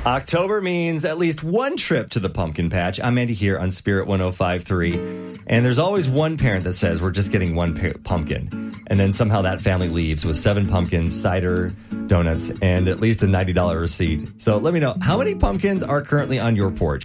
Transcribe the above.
October means at least one trip to the pumpkin patch. I'm Andy here on Spirit 105.3. And there's always one parent that says we're just getting one pumpkin. And then somehow that family leaves with 7 pumpkins, cider, donuts, and at least a $90 receipt. So let me know, how many pumpkins are currently on your porch?